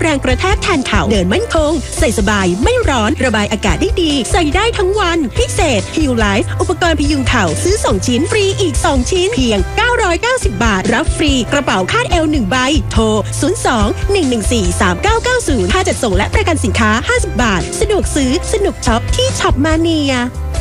แรงกระแทกแทนเข่าเดินมั่นคงใส่สบายไม่ร้อนระบายอากาศได้ดีใส่ได้ทั้งวันพิเศษ Heal Life อุปกรณ์พยุงเข่าซื้อ2ชิ้นฟรีอีก2ชิ้นเพียง990 บาทรับฟรีกระเป๋าคาดเอว1ใบโทร02-114-3990ค่าจัดส่งและประกันสินค้า50 บาทสะดวกซื้อสนุกช็อปที่ช็อปมาเนีย